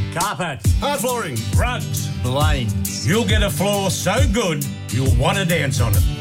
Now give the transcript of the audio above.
Carpet. Hard flooring. Rugs. Blaines. You'll get a floor so good, you'll want to dance on it.